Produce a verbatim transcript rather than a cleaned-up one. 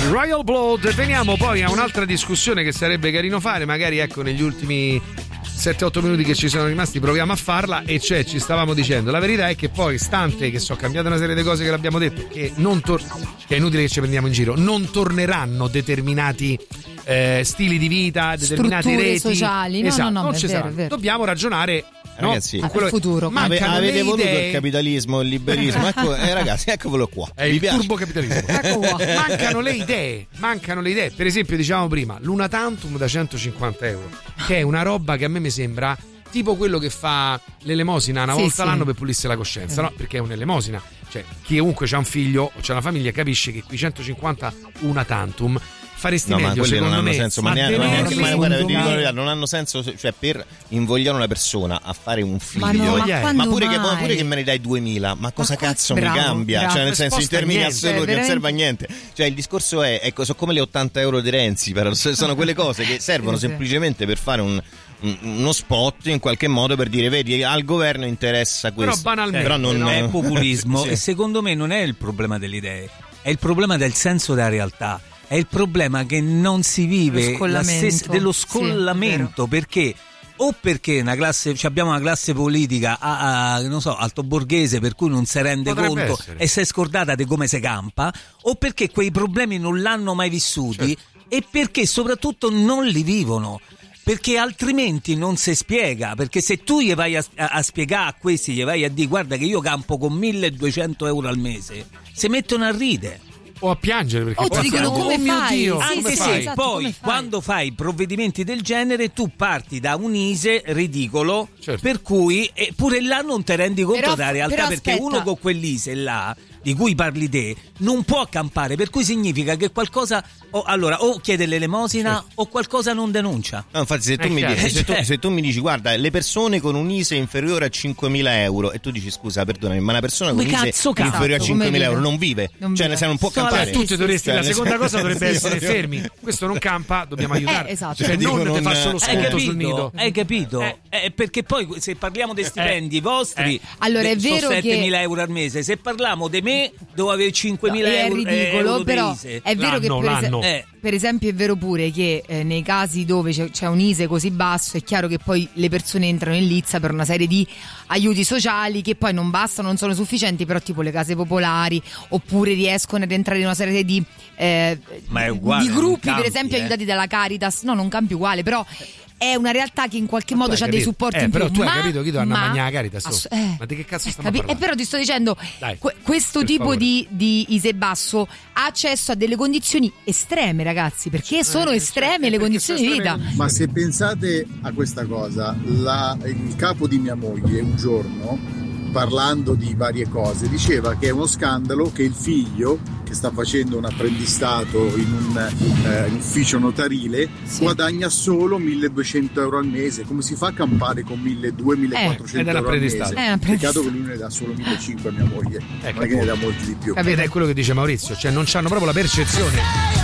Royal Blood. Veniamo poi a un'altra discussione che sarebbe carino fare, magari ecco negli ultimi sette otto minuti che ci sono rimasti proviamo a farla, e cioè ci stavamo dicendo la verità è che poi stante che so cambiate una serie di cose che l'abbiamo detto, che non tor- che è inutile che ci prendiamo in giro, non torneranno determinati eh, stili di vita, determinate strutture reti sociali, no, esatto, no, no, non è ci vero, sarà. è vero. Dobbiamo ragionare. No, ragazzi, al futuro. Ave, avete voluto idee. il capitalismo, il liberismo, ecco, eh, ragazzi, eccolo qua. È Vi il piace? turbo capitalismo. Ecco qua. Mancano le idee, mancano le idee. Per esempio, diciamo prima, l'una tantum da centocinquanta euro, che è una roba che a me mi sembra tipo quello che fa l'elemosina una Sì, volta sì. l'anno per pulirsi la coscienza, no? Perché è un'elemosina. Cioè, chiunque c'ha un figlio o c'ha una famiglia capisce che qui centocinquanta una tantum faresti No, ma meglio, quelli non secondo hanno me, senso, ma, a neanche, ma, tenerli- ma, guarda, vi dico la me- verità, non hanno senso, cioè per invogliare una persona a fare un figlio, Ma no, ma Ma quando pure, che, mai? pure che me ne dai duemila, ma cosa qua- cazzo bravo, mi cambia? bravo. Cioè, nel Non senso, in sposta termini niente. assoluti, Cioè, non serve a veramente- niente. Cioè, il discorso è, ecco, sono come le ottanta euro di Renzi, però sono quelle cose che servono Sì, sì. semplicemente per fare un uno spot in qualche modo per dire vedi al governo interessa questo, Però banalmente, però non è populismo Sì. e secondo me non è il problema delle idee, è il problema del senso della realtà, è il problema che non si vive Lo la scollamento. stessa, dello Sì, scollamento, perché o perché una classe, cioè abbiamo una classe politica a, a, non so, altoborghese per cui non si rende Potrebbe conto essere. e si è scordata di come si campa, o perché quei problemi non l'hanno mai vissuti, Certo. e perché soprattutto non li vivono. Perché altrimenti non si spiega, perché se tu gli vai a, a, a spiegare a questi, gli vai a dire guarda che io campo con milleduecento euro al mese, si mettono a ridere. o a piangere perché O poi ti dicono fanno, come oh mio fai? Dio, Sì, come Anche sì, fai? se esatto, poi come fai? quando fai provvedimenti del genere tu parti da un I S E ridicolo, Certo. per cui eh, pure là non ti rendi conto Però- della realtà, però perché aspetta. uno con quell'I S E là di cui parli te non può campare, per cui significa che qualcosa o, allora o chiede l'elemosina Certo. o qualcosa non denuncia. No, infatti se tu, È mi chiaro. dici, se, tu, Cioè- se tu mi dici guarda le persone con un I S E inferiore a cinquemila euro e tu dici scusa perdonami ma una persona con Come un I S E cazzo cazzo? inferiore a Come cinquemila vive? euro non vive, Non cioè vive. se non può Sto alla- campare. Cioè, tu ti dovresti, Cioè, la nel seconda senso- cosa dovrebbe Sì, essere sì. fermi, questo non campa, dobbiamo aiutare, Eh, esatto. cioè Cioè, non dico, ti fa non- solo Hai sconto sul capito? nido. Hai capito? Eh. Eh, perché poi se parliamo di stipendi vostri, Eh. Allora, è sono vero che- settemila euro al mese. Se parliamo di me, devo avere cinquemila è euro, eh, ridicolo, euro però di I S E. è vero che L'anno, per, es- l'anno. Eh. per esempio è vero pure che eh, nei casi dove c'è, c'è un I S E così basso è chiaro che poi le persone entrano in lizza per una serie di aiuti sociali che poi non bastano, non sono sufficienti, però tipo le case popolari, oppure riescono ad entrare in una serie di, eh, Ma è uguale, di non gruppi cambi, per esempio eh. aiutati dalla Caritas. No, non cambi uguale, però è una realtà che in qualche modo Tu hai ha dei capito? supporti Eh, in più. però tu hai ma- capito che io devo andare a ma- mangiare la Caritas, ass- oh. eh, Ma di che cazzo eh, stiamo a capi- parlare? eh, però ti sto dicendo Dai, que- questo per tipo favore. di, di I S E basso ha accesso a delle condizioni estreme, ragazzi, perché sono Eh, estreme eh, le perché condizioni di sono vita. estreme. Ma se pensate a questa cosa, la- il capo di mia moglie un giorno, parlando di varie cose, diceva che è uno scandalo che il figlio, che sta facendo un apprendistato in un eh, in ufficio notarile, Sì. guadagna solo milleduecento euro al mese. Come si fa a campare con milleduecento millequattrocento ed è euro al mese? l'apprendistato. Eh, l'apprendistato. Peccato che lui ne dà solo millecinquecento a mia moglie, Ecco, non è che ne dà molti di più. Ed è quello che dice Maurizio, cioè non c'hanno proprio la percezione